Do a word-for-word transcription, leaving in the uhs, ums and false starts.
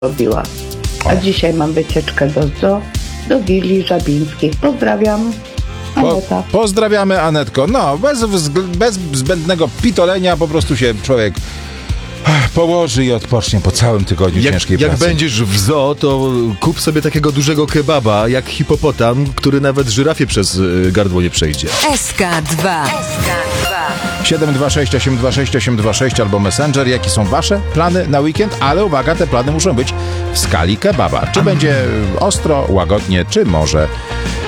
robiła. A dzisiaj mam wycieczkę do zoo, do Willi Żabińskiej. Pozdrawiam. Aneta. Po, pozdrawiamy, Anetko. No, bez, bez zbędnego pitolenia po prostu się człowiek położy i odpocznie po całym tygodniu jak, ciężkiej jak pracy. Jak będziesz w zoo, to kup sobie takiego dużego kebaba, jak hipopotam, który nawet żyrafie przez y, gardło nie przejdzie. S K dwa. siedem dwa sześć osiem dwa sześć osiem dwa sześć albo Messenger. Jakie są wasze plany na weekend? Ale uwaga, te plany muszą być w skali kebaba. Czy będzie ostro, łagodnie, czy może